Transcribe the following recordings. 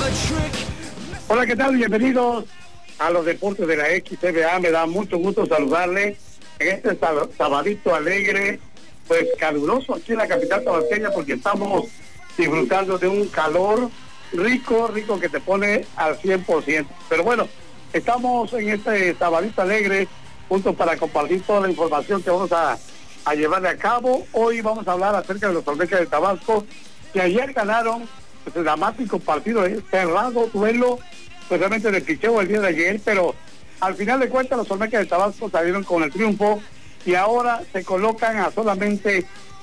Hola, ¿qué tal? Bienvenidos a los deportes de la XCBA. Me da mucho gusto saludarle en este sabadito alegre, pues caluroso aquí en la capital tabasqueña, porque estamos disfrutando de un calor rico que te pone al 100%. Pero bueno, estamos en este sabadito alegre juntos para compartir toda la información que vamos a llevarle a cabo. Hoy vamos a hablar acerca de los Olmecas de Tabasco, que ayer ganaron el dramático partido, cerrado duelo, pues realmente de picheo el día de ayer, pero al final de cuentas los Olmecas de Tabasco salieron con el triunfo y ahora se colocan a solamente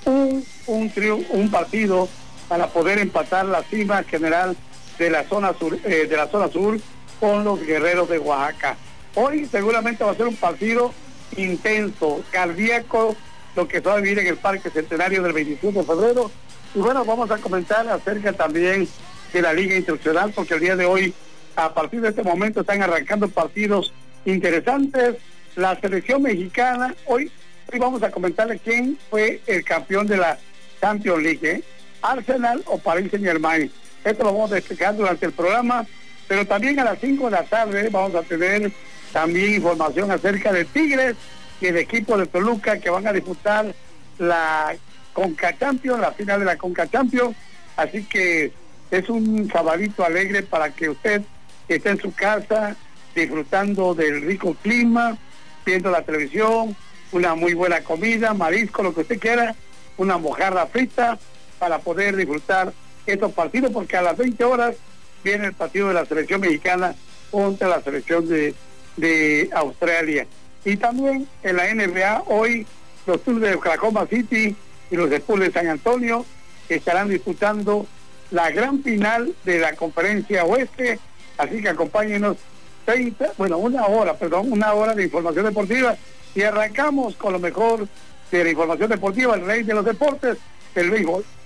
un partido para poder empatar la cima general de la zona sur, con los Guerreros de Oaxaca. Hoy seguramente va a ser un partido intenso, cardíaco, lo que se va a vivir en el Parque Centenario del 27 de febrero. Y bueno, vamos a comentar acerca también de la Liga Internacional, porque el día de hoy, a partir de este momento, están arrancando partidos interesantes. La selección mexicana, hoy vamos a comentarle quién fue el campeón de la Champions League, Arsenal o Paris Saint-Germain. Esto lo vamos a explicar durante el programa, pero también a las 5 de la tarde vamos a tener también información acerca de Tigres y el equipo de Toluca, que van a disputar la Conca Champions, la final de la Conca Champions. Así que es un sabadito alegre para que usted esté en su casa disfrutando del rico clima, viendo la televisión, una muy buena comida, marisco, lo que usted quiera, una mojarra frita, para poder disfrutar estos partidos, porque a las 20 horas viene el partido de la selección mexicana contra la selección de Australia. Y también en la NBA, hoy los Thunder de Oklahoma City y los Spurs de San Antonio estarán disputando la gran final de la Conferencia Oeste, así que acompáñenos una hora de información deportiva, y arrancamos con lo mejor de la información deportiva, el rey de los deportes, el béisbol.